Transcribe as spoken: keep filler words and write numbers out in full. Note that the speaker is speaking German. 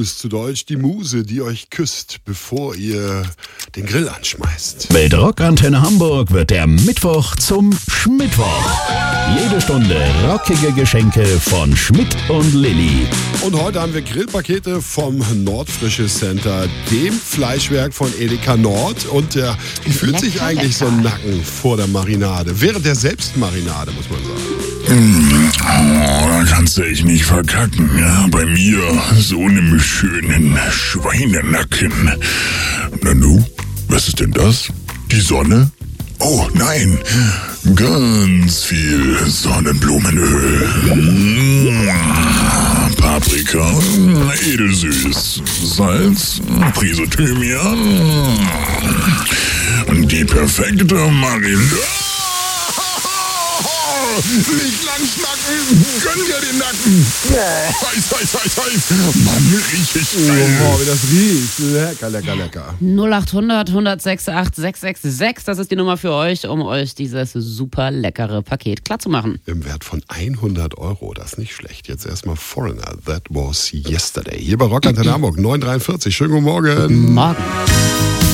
Muse, zu Deutsch die Muse, die euch küsst, bevor ihr den Grill anschmeißt. Mit Rockantenne Hamburg wird der Mittwoch zum Schmittwoch. Jede Stunde rockige Geschenke von Schmidt und Lilly. Und heute haben wir Grillpakete vom Nordfrische Center, dem Fleischwerk von Edeka Nord. Und äh, wie fühlt sich eigentlich so ein Nacken vor der Marinade? Während der Selbstmarinade, muss man sagen. Oh, da kannst du echt nicht verkacken. Ja? Bei mir so einem schönen Schweinenacken. Na nu, was ist denn das? Die Sonne? Oh nein, ganz viel Sonnenblumenöl. Mmh, Paprika, edelsüß, Salz, Prise Thymian und die perfekte Marinade. Nicht lang schnacken, gönn dir den Nacken. Boah, heiß, heiß, heiß, heiß. Mann, richtig geil. Oh, wie das riecht. Lecker, lecker, lecker. null acht hundert, hundertsechs acht sechs sechs sechs, das ist die Nummer für euch, um euch dieses super leckere Paket klarzumachen. Im Wert von hundert Euro, das ist nicht schlecht. Jetzt erstmal Foreigner, That Was Yesterday. Hier bei Rockantenne Hamburg, neun Uhr dreiundvierzig. Schönen guten Morgen. Morgen.